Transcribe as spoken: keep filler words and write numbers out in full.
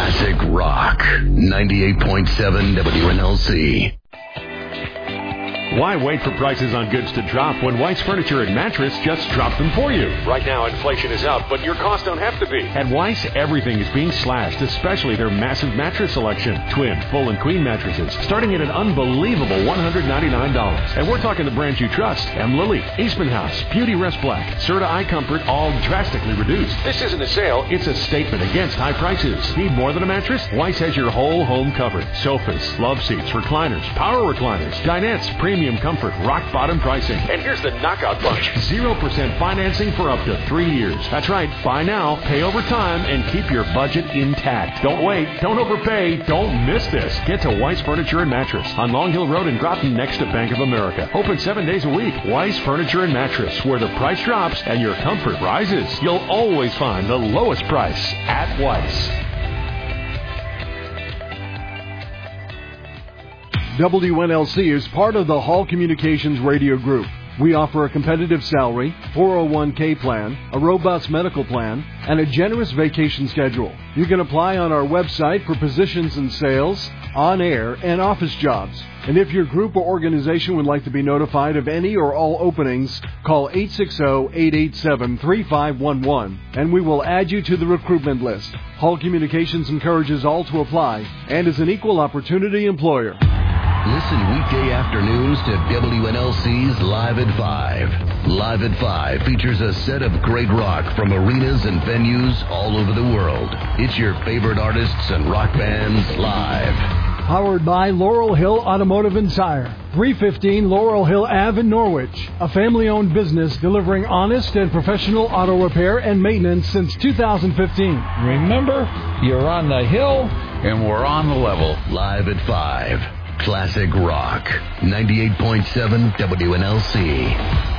Classic Rock. ninety-eight point seven W N L C. Why wait for prices on goods to drop when Weiss Furniture and Mattress just dropped them for you? Right now, inflation is up, but your costs don't have to be. At Weiss, everything is being slashed, especially their massive mattress selection. Twin, full, and queen mattresses, starting at an unbelievable one hundred ninety-nine dollars. And we're talking the brands you trust. M. Lily, Eastman House, Beauty Rest Black, Serta Eye Comfort, all drastically reduced. This isn't a sale, it's a statement against high prices. Need more than a mattress? Weiss has your whole home covered. Sofas, love seats, recliners, power recliners, dinettes, premium comfort, rock bottom pricing. And here's the knockout punch. zero percent financing for up to three years. That's right. Buy now, pay over time, and keep your budget intact. Don't wait. Don't overpay. Don't miss this. Get to Weiss Furniture and Mattress on Long Hill Road in Groton next to Bank of America. Open seven days a week. Weiss Furniture and Mattress, where the price drops and your comfort rises. You'll always find the lowest price at Weiss. W N L C is part of the Hall Communications Radio Group. We offer a competitive salary, four oh one k plan, a robust medical plan, and a generous vacation schedule. You can apply on our website for positions in sales, on-air, and office jobs. And if your group or organization would like to be notified of any or all openings, call eight six zero, eight eight seven, three five one one, and we will add you to the recruitment list. Hall Communications encourages all to apply and is an equal opportunity employer. Listen weekday afternoons to W N L C's Live at five. Live at five features a set of great rock from arenas and venues all over the world. It's your favorite artists and rock bands live. Powered by Laurel Hill Automotive and Tire, three fifteen Laurel Hill Avenue in Norwich, a family-owned business delivering honest and professional auto repair and maintenance since two thousand fifteen. Remember, you're on the hill and we're on the level. Live at five. Classic Rock. ninety-eight point seven W N L C.